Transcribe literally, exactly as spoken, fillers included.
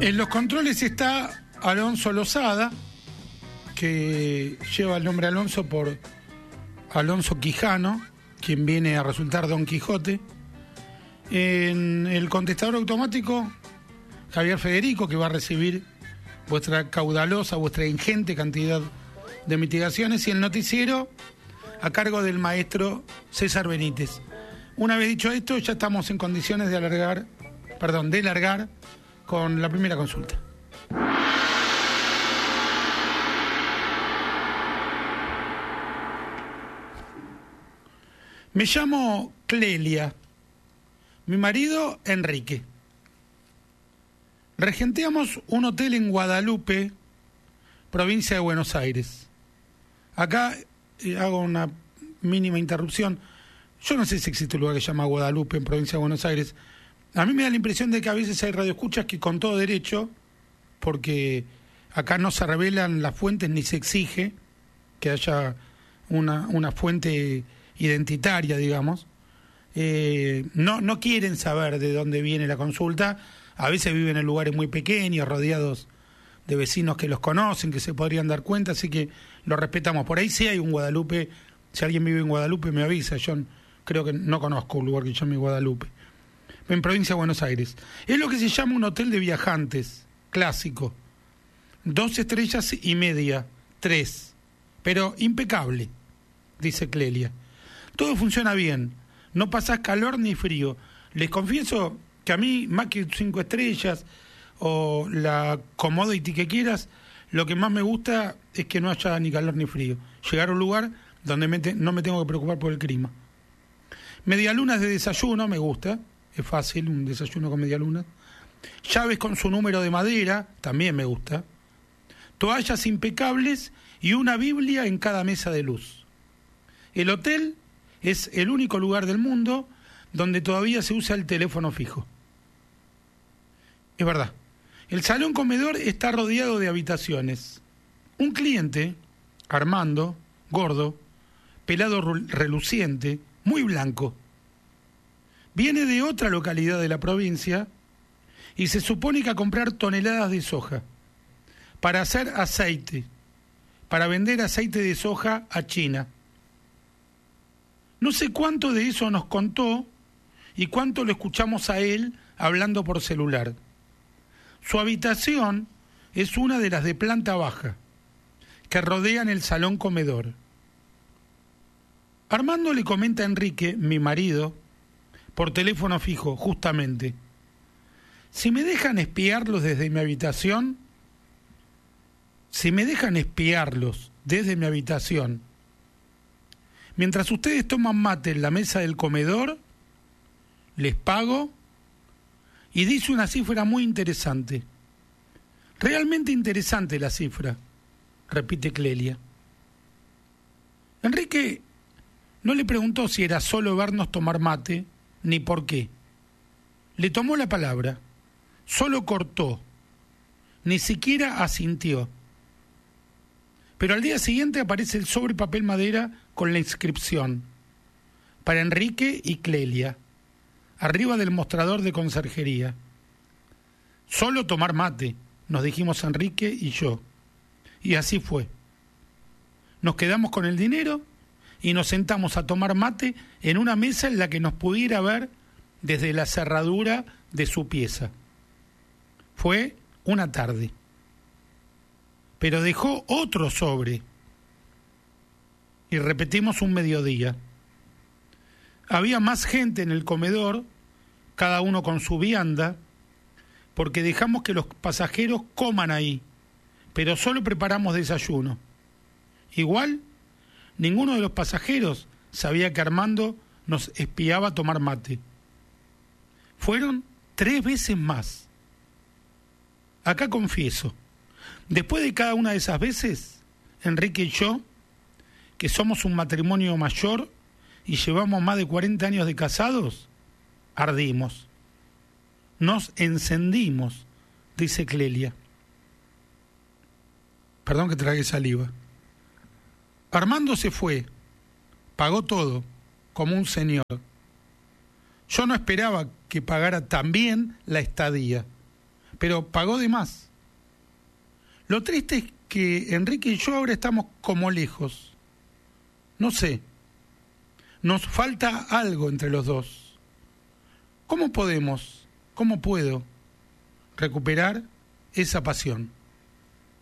En los controles está Alonso Lozada, que lleva el nombre Alonso por Alonso Quijano, quien viene a resultar Don Quijote. En el contestador automático, Javier Federico, que va a recibir vuestra caudalosa, vuestra ingente cantidad de mitigaciones, y el noticiero a cargo del maestro César Benítez. Una vez dicho esto, ya estamos en condiciones de alargar, perdón, de largar con la primera consulta. Me llamo Clelia, mi marido Enrique. Regenteamos un hotel en Guadalupe, provincia de Buenos Aires. Acá eh, hago una mínima interrupción. Yo no sé si existe un lugar que se llama Guadalupe en provincia de Buenos Aires. A mí me da la impresión de que a veces hay radioescuchas que con todo derecho, porque acá no se revelan las fuentes ni se exige que haya una, una fuente identitaria, digamos, eh, no, no quieren saber de dónde viene la consulta. A veces viven en lugares muy pequeños, rodeados de vecinos que los conocen, que se podrían dar cuenta, así que lo respetamos. Por ahí sí hay un Guadalupe. Si alguien vive en Guadalupe me avisa. Yo creo que no conozco un lugar que se llame Guadalupe, en provincia de Buenos Aires. Es lo que se llama un hotel de viajantes clásico, dos estrellas y media, tres, pero impecable, dice Clelia. Todo funciona bien, no pasás calor ni frío. Les confieso que a mí, más que cinco estrellas o la commodity que quieras, lo que más me gusta es que no haya ni calor ni frío. Llegar a un lugar donde me te, no me tengo que preocupar por el clima. Medialunas de desayuno me gusta, es fácil, un desayuno con medialunas. Llaves con su número de madera, también me gusta. Toallas impecables y una Biblia en cada mesa de luz. El hotel es el único lugar del mundo donde todavía se usa el teléfono fijo. Es verdad. El salón comedor está rodeado de habitaciones. Un cliente, Armando, gordo, pelado reluciente, muy blanco, viene de otra localidad de la provincia y se supone que a comprar toneladas de soja para hacer aceite, para vender aceite de soja a China. No sé cuánto de eso nos contó y cuánto lo escuchamos a él hablando por celular. Su habitación es una de las de planta baja, que rodean el salón comedor. Armando le comenta a Enrique, mi marido, por teléfono fijo, justamente: si me dejan espiarlos desde mi habitación, si me dejan espiarlos desde mi habitación, mientras ustedes toman mate en la mesa del comedor, les pago. Y dice una cifra muy interesante. Realmente interesante la cifra, repite Clelia. Enrique no le preguntó si era solo vernos tomar mate, ni por qué. Le tomó la palabra, solo cortó, ni siquiera asintió. Pero al día siguiente aparece el sobre papel madera con la inscripción: para Enrique y Clelia, arriba del mostrador de conserjería. Solo tomar mate, nos dijimos Enrique y yo. Y así fue. Nos quedamos con el dinero y nos sentamos a tomar mate en una mesa en la que nos pudiera ver desde la cerradura de su pieza. Fue una tarde. Pero dejó otro sobre. Y repetimos un mediodía. Había más gente en el comedor, cada uno con su vianda, porque dejamos que los pasajeros coman ahí, pero solo preparamos desayuno. Igual, ninguno de los pasajeros sabía que Armando nos espiaba a tomar mate. Fueron tres veces más. Acá confieso, después de cada una de esas veces, Enrique y yo, que somos un matrimonio mayor y llevamos más de cuarenta años de casados, ardimos. Nos encendimos, dice Clelia. Perdón que trague saliva. Armando se fue, pagó todo, como un señor. Yo no esperaba que pagara tan bien la estadía, pero pagó de más. Lo triste es que Enrique y yo ahora estamos como lejos. No sé, nos falta algo entre los dos. ¿Cómo podemos, cómo puedo recuperar esa pasión?